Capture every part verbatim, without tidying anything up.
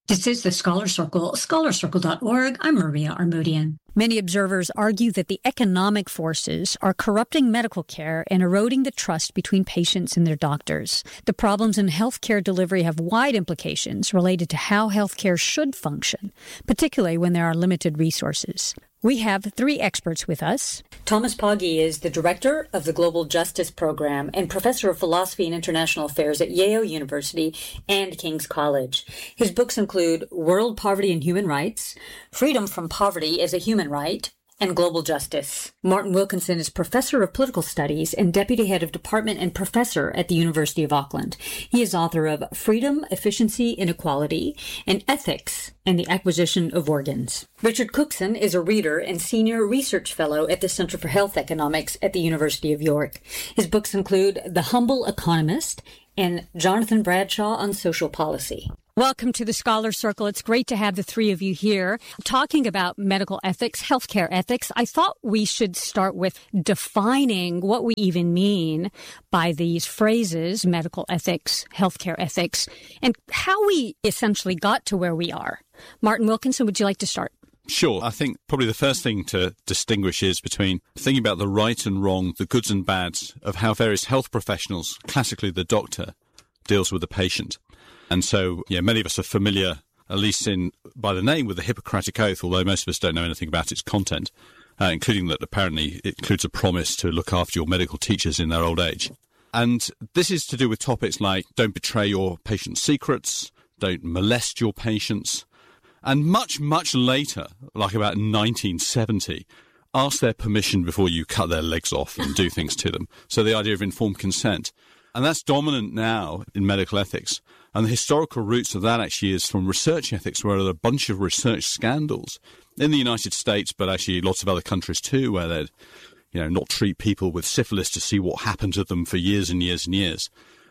This is the Scholar Circle, scholar circle dot org. I'm Maria Armodian. Many observers argue that the economic forces are corrupting medical care and eroding the trust between patients and their doctors. The problems in healthcare delivery have wide implications related to how healthcare should function, particularly when there are limited resources. We have three experts with us. Thomas Pogge is the director of the Global Justice Program and professor of philosophy and international affairs at Yale University and King's College. His books include World Poverty and Human Rights, Freedom from Poverty as a Human Right, and Global Justice. Martin Wilkinson is professor of political studies and deputy head of department and professor at the University of Auckland. He is author of Freedom, Efficiency, Inequality, and Ethics and the Acquisition of Organs. Richard Cookson is a reader and senior research fellow at the Center for Health Economics at the University of York. His books include The Humble Economist and Jonathan Bradshaw on Social Policy. Welcome to the Scholar Circle. It's great to have the three of you here talking about medical ethics, healthcare ethics. I thought we should start with defining what we even mean by these phrases, medical ethics, healthcare ethics, and how we essentially got to where we are. Martin Wilkinson, would you like to start? Sure. I think probably the first thing to distinguish is between thinking about the right and wrong, the goods and bads of how various health professionals, classically the doctor, deals with the patient. And so, yeah, many of us are familiar, at least in by the name, with the Hippocratic Oath, although most of us don't know anything about its content, uh, including that apparently it includes a promise to look after your medical teachers in their old age. And this is to do with topics like don't betray your patient's secrets, don't molest your patients, and much, much later, like about nineteen seventy, ask their permission before you cut their legs off and do things to them. So the idea of informed consent. And that's dominant now in medical ethics. And the historical roots of that actually is from research ethics, where there are a bunch of research scandals in the United States, but actually lots of other countries too, where they'd, you know, not treat people with syphilis to see what happened to them for years and years and years.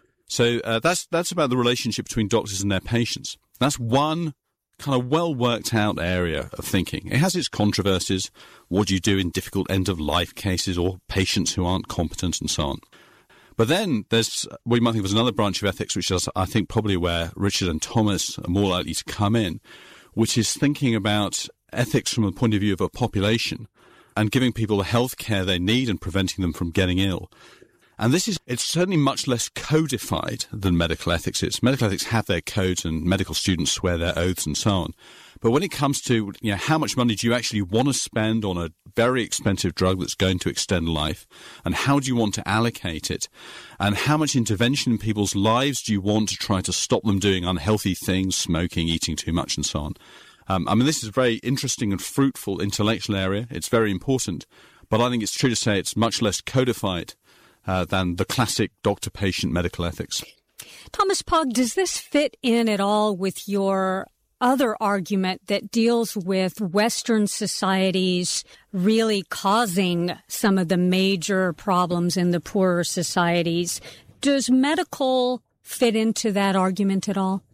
So uh, that's that's about the relationship between doctors and their patients. That's one kind of well-worked-out area of thinking. It has its controversies. What do you do in difficult end-of-life cases or patients who aren't competent and so on? But then there's what you might think was another branch of ethics, which is, I think, probably where Richard and Thomas are more likely to come in, which is thinking about ethics from the point of view of a population and giving people the health care they need and preventing them from getting ill. And this is, it's certainly much less codified than medical ethics is. Medical ethics have their codes and medical students swear their oaths and so on. But when it comes to, you know, how much money do you actually want to spend on a very expensive drug that's going to extend life, and how do you want to allocate it, and how much intervention in people's lives do you want to try to stop them doing unhealthy things, smoking, eating too much and so on. Um, I mean, this is a very interesting and fruitful intellectual area. It's very important, but I think it's true to say it's much less codified uh, than the classic doctor-patient medical ethics. Thomas Pogge, does this fit in at all with your other argument that deals with Western societies really causing some of the major problems in the poorer societies? Does medical fit into that argument at all?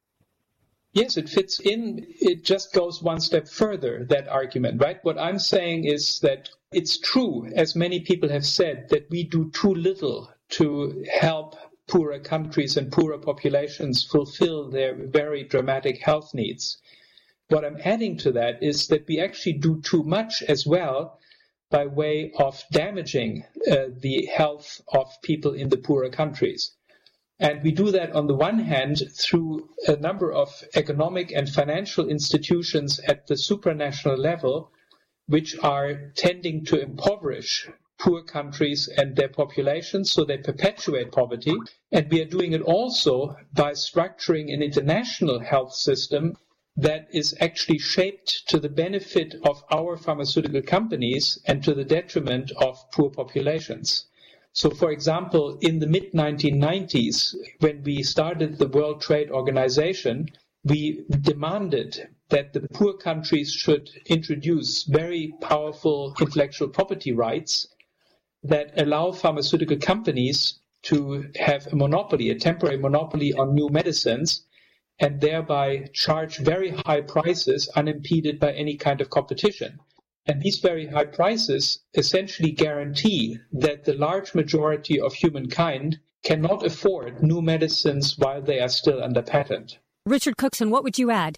Yes, it fits in. It just goes one step further, that argument, right? What I'm saying is that it's true, as many people have said, that we do too little to help poorer countries and poorer populations fulfill their very dramatic health needs. What I'm adding to that is that we actually do too much as well by way of damaging uh, the health of people in the poorer countries. And we do that on the one hand through a number of economic and financial institutions at the supranational level, which are tending to impoverish poor countries and their populations, so they perpetuate poverty. And we are doing it also by structuring an international health system that is actually shaped to the benefit of our pharmaceutical companies and to the detriment of poor populations. So, for example, in the mid nineteen nineties, when we started the World Trade Organization, we demanded that the poor countries should introduce very powerful intellectual property rights that allow pharmaceutical companies to have a monopoly, a temporary monopoly on new medicines, and thereby charge very high prices unimpeded by any kind of competition. And these very high prices essentially guarantee that the large majority of humankind cannot afford new medicines while they are still under patent. Richard Cookson, what would you add?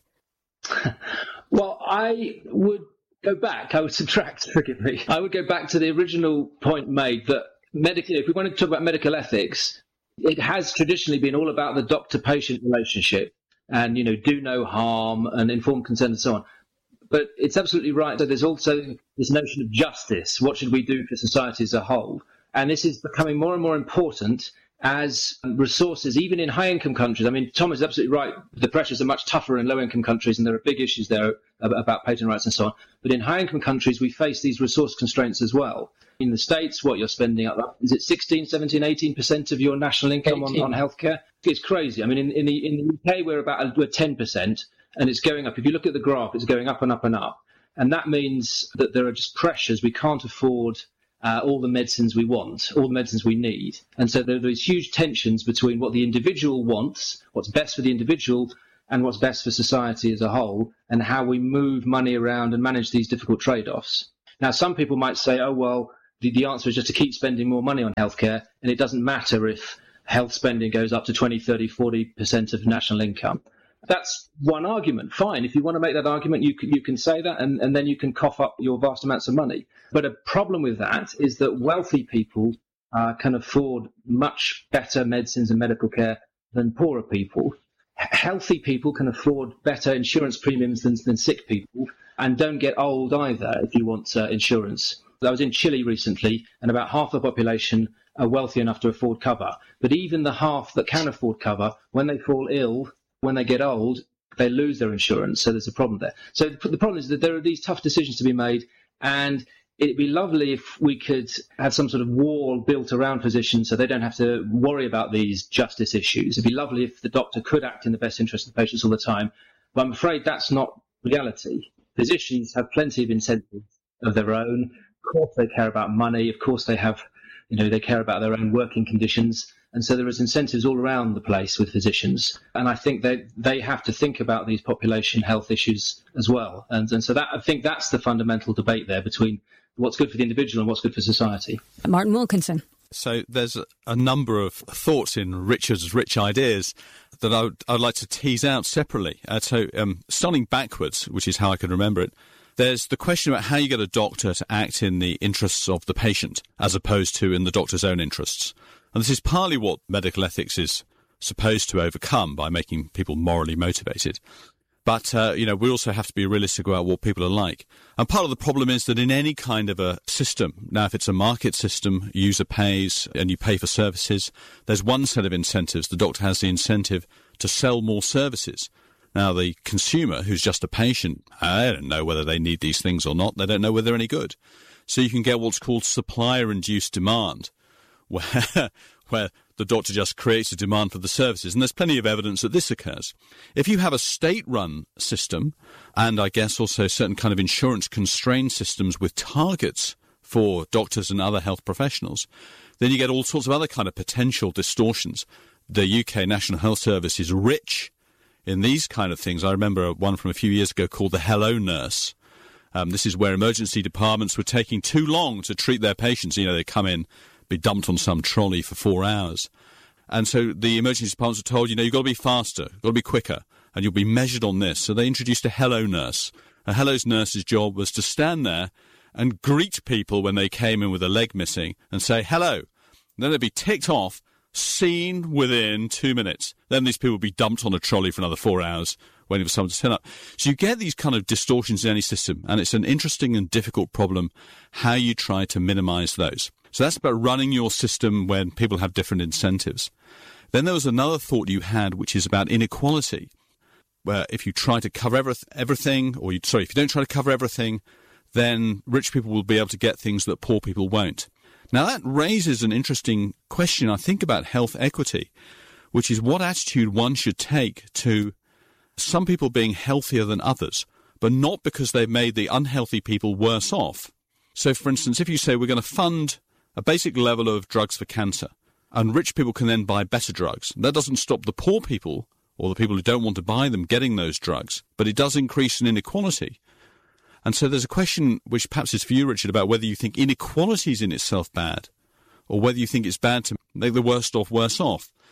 Well, I would go back. I would subtract, forgive me. I would go back to the original point made that medical, if we want to talk about medical ethics, it has traditionally been all about the doctor-patient relationship and, you know, do no harm and informed consent and so on. But it's absolutely right. So there's also this notion of justice. What should we do for society as a whole? And this is becoming more and more important as resources, even in high-income countries. I mean, Tom is absolutely right. The pressures are much tougher in low-income countries, and there are big issues there about patent rights and so on. But in high-income countries, we face these resource constraints as well. In the States, what you're spending, is it sixteen, seventeen, eighteen percent of your national income on, on healthcare? It's crazy. I mean, in, in, the, in the U K, we're about we're ten percent, and it's going up. If you look at the graph, it's going up and up and up. And that means that there are just pressures. We can't afford uh, all the medicines we want, all the medicines we need. And so there are these huge tensions between what the individual wants, what's best for the individual, and what's best for society as a whole, and how we move money around and manage these difficult trade-offs. Now, some people might say, oh, well, the, the answer is just to keep spending more money on healthcare, and it doesn't matter if health spending goes up to twenty, thirty, forty percent of national income. That's one argument. Fine. If you want to make that argument, you can, you can say that, and, and then you can cough up your vast amounts of money. But a problem with that is that wealthy people uh, can afford much better medicines and medical care than poorer people. Healthy people can afford better insurance premiums than, than sick people, and don't get old either if you want uh, insurance. I was in Chile recently, and about half the population are wealthy enough to afford cover. But even the half that can afford cover, when they fall ill, when they get old, they lose their insurance. So there's a problem there. So the problem is that there are these tough decisions to be made, and it'd be lovely if we could have some sort of wall built around physicians so they don't have to worry about these justice issues. It'd be lovely if the doctor could act in the best interest of the patients all the time. But I'm afraid that's not reality. Physicians have plenty of incentives of their own. Of course they care about money. Of course they have, you know, they care about their own working conditions. And so there is incentives all around the place with physicians. And I think they they have to think about these population health issues as well. And, and so that I think that's the fundamental debate there between what's good for the individual and what's good for society. Martin Wilkinson. So there's a, a number of thoughts in Richard's rich ideas that I would, I'd like to tease out separately. Uh, so um, starting backwards, which is how I can remember it, there's the question about how you get a doctor to act in the interests of the patient as opposed to in the doctor's own interests. And this is partly what medical ethics is supposed to overcome by making people morally motivated. But, uh, you know, we also have to be realistic about what people are like. And part of the problem is that in any kind of a system, now if it's a market system, user pays and you pay for services, there's one set of incentives. The doctor has the incentive to sell more services. Now, the consumer, who's just a patient, they don't know whether they need these things or not. They don't know whether they're any good. So you can get what's called supplier-induced demand, where where the doctor just creates a demand for the services. And there's plenty of evidence that this occurs. If you have a state-run system, and I guess also certain kind of insurance-constrained systems with targets for doctors and other health professionals, then you get all sorts of other kind of potential distortions. The U K National Health Service is rich in these kind of things. I remember one from a few years ago called the Hello Nurse. Um, this is where emergency departments were taking too long to treat their patients. You know, they come in, be dumped on some trolley for four hours. And so the emergency departments were told, you know, you've got to be faster, you've got to be quicker, and you'll be measured on this. So they introduced a Hello Nurse. A Hello Nurse's job was to stand there and greet people when they came in with a leg missing and say, hello. And then they'd be ticked off, seen within two minutes. Then these people would be dumped on a trolley for another four hours waiting for someone to turn up. So you get these kind of distortions in any system, and it's an interesting and difficult problem how you try to minimize those. So that's about running your system when people have different incentives. Then there was another thought you had, which is about inequality, where if you try to cover every, everything, or you, sorry, if you don't try to cover everything, then rich people will be able to get things that poor people won't. Now that raises an interesting question, I think, about health equity, which is what attitude one should take to some people being healthier than others, but not because they've made the unhealthy people worse off. So, for instance, if you say we're going to fund a basic level of drugs for cancer, and rich people can then buy better drugs, that doesn't stop the poor people, or the people who don't want to buy them, getting those drugs, but it does increase an inequality. And so there's a question, which perhaps is for you, Richard, about whether you think inequality is in itself bad, or whether you think it's bad to make the worst off worse off.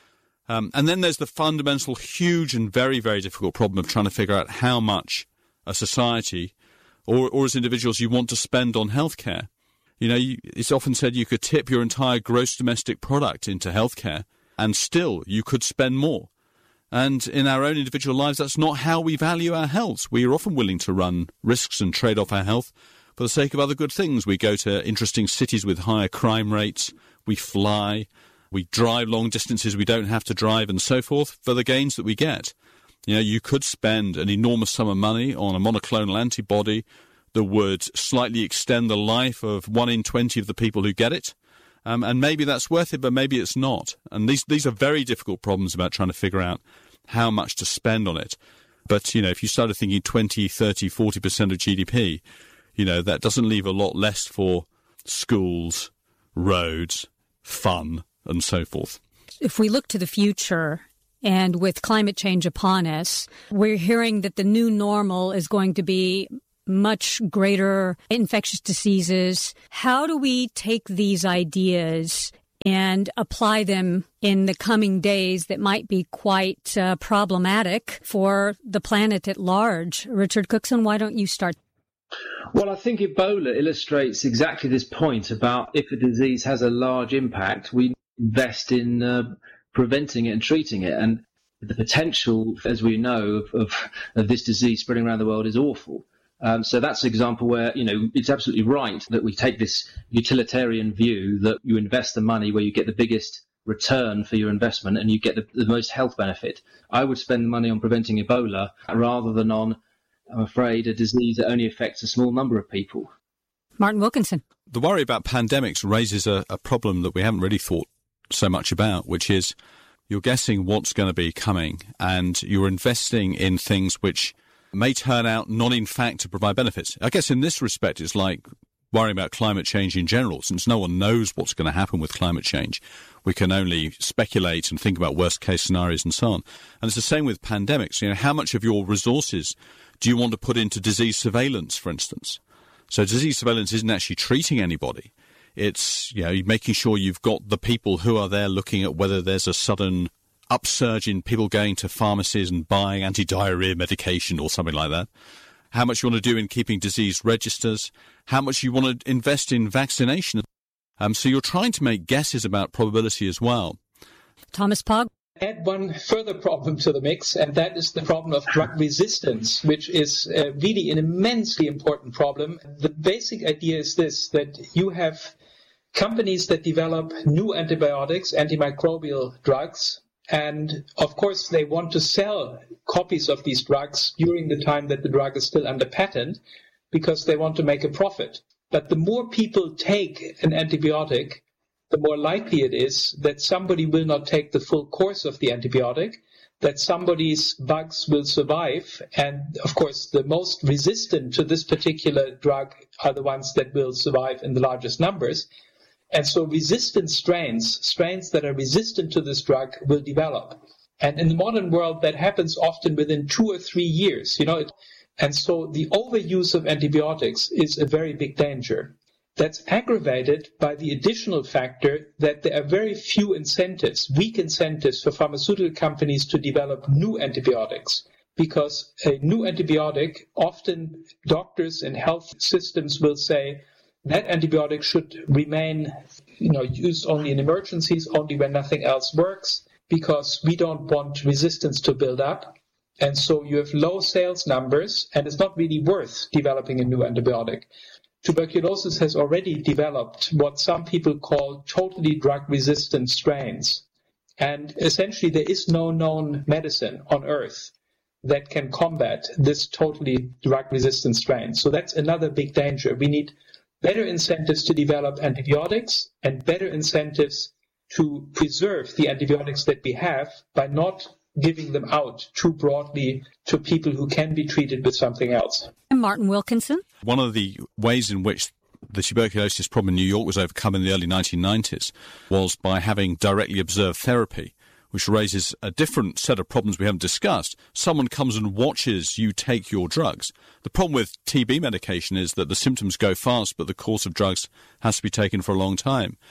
Um, and then there's the fundamental, huge and very, very difficult problem of trying to figure out how much a society or, or as individuals you want to spend on healthcare. You know, you, it's often said you could tip your entire gross domestic product into healthcare and still you could spend more. And in our own individual lives, that's not how we value our health. We are often willing to run risks and trade off our health for the sake of other good things. We go to interesting cities with higher crime rates. We fly. We drive long distances we don't have to drive and so forth for the gains that we get. You know, you could spend an enormous sum of money on a monoclonal antibody that would slightly extend the life of one in twenty of the people who get it. Um, and maybe that's worth it, but maybe it's not. And these these are very difficult problems about trying to figure out how much to spend on it. But, you know, if you started thinking twenty, thirty, forty percent of G D P, you know, that doesn't leave a lot less for schools, roads, fun, and so forth. If we look to the future, and with climate change upon us, we're hearing that the new normal is going to be much greater infectious diseases. How do we take these ideas and apply them in the coming days that might be quite uh, problematic for the planet at large? Richard Cookson, why don't you start? Well, I think Ebola illustrates exactly this point about if a disease has a large impact, we invest in uh, preventing it and treating it. And the potential, as we know, of, of, of this disease spreading around the world is awful. Um, so that's an example where, you know, it's absolutely right that we take this utilitarian view that you invest the money where you get the biggest return for your investment and you get the, the most health benefit. I would spend the money on preventing Ebola rather than on, I'm afraid, a disease that only affects a small number of people. Martin Wilkinson. The worry about pandemics raises a, a problem that we haven't really thought so much about, which is you're guessing what's going to be coming and you're investing in things which may turn out not in fact to provide benefits. I guess in this respect it's like worrying about climate change in general. Since no one knows what's going to happen with climate change, we can only speculate and think about worst case scenarios and so on. And it's the same with pandemics. You know, how much of your resources do you want to put into disease surveillance, for instance? So disease surveillance isn't actually treating anybody. It's, you know, making sure you've got the people who are there looking at whether there's a sudden upsurge in people going to pharmacies and buying anti-diarrhea medication or something like that. How much you want to do in keeping disease registers. How much you want to invest in vaccination. Um, so you're trying to make guesses about probability as well. Thomas Pogge. Add one further problem to the mix, and that is the problem of drug resistance, which is uh, really an immensely important problem. The basic idea is this, that you have companies that develop new antibiotics, antimicrobial drugs, and of course they want to sell copies of these drugs during the time that the drug is still under patent because they want to make a profit. But the more people take an antibiotic, the more likely it is that somebody will not take the full course of the antibiotic, that somebody's bugs will survive. And of course, the most resistant to this particular drug are the ones that will survive in the largest numbers. And so resistant strains, strains that are resistant to this drug, will develop. And in the modern world, that happens often within two or three years. You know, it, and so the overuse of antibiotics is a very big danger. That's aggravated by the additional factor that there are very few incentives, weak incentives for pharmaceutical companies to develop new antibiotics. Because a new antibiotic, often doctors and health systems will say that antibiotic should remain, you know, used only in emergencies, only when nothing else works, because we don't want resistance to build up. And so you have low sales numbers, and it's not really worth developing a new antibiotic. Tuberculosis has already developed what some people call totally drug-resistant strains. And essentially there is no known medicine on Earth that can combat this totally drug-resistant strain. So that's another big danger. We need better incentives to develop antibiotics and better incentives to preserve the antibiotics that we have by not giving them out too broadly to people who can be treated with something else. And Martin Wilkinson. One of the ways in which the tuberculosis problem in New York was overcome in the early nineteen nineties was by having directly observed therapy, which raises a different set of problems we haven't discussed. Someone comes and watches you take your drugs. The problem with T B medication is that the symptoms go fast, but the course of drugs has to be taken for a long time.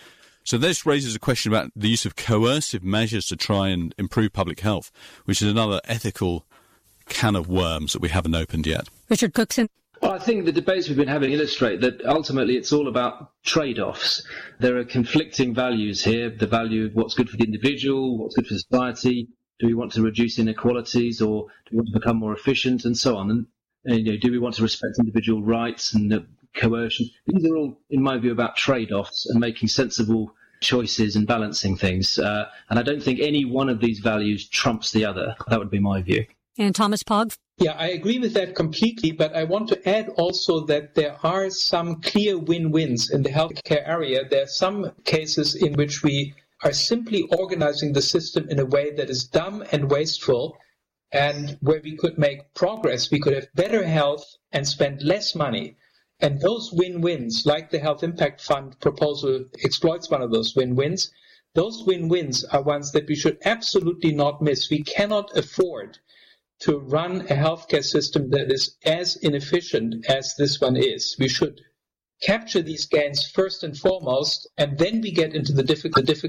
So this raises a question about the use of coercive measures to try and improve public health, which is another ethical can of worms that we haven't opened yet. Richard Cookson. Well, I think the debates we've been having illustrate that ultimately it's all about trade-offs. There are conflicting values here, the value of what's good for the individual, what's good for society. Do we want to reduce inequalities, or do we want to become more efficient, and so on? And, and you know, do we want to respect individual rights and uh, coercion? These are all, in my view, about trade-offs and making sensible choices and balancing things. Uh, and I don't think any one of these values trumps the other. That would be my view. And Thomas Pogge. Yeah, I agree with that completely, but I want to add also that there are some clear win-wins in the healthcare area. There are some cases in which we are simply organizing the system in a way that is dumb and wasteful, and where we could make progress. We could have better health and spend less money. And those win-wins, like the Health Impact Fund proposal exploits one of those win-wins, those win-wins are ones that we should absolutely not miss. We cannot afford to run a healthcare system that is as inefficient as this one is. We should capture these gains first and foremost, and then we get into the difficult, difficult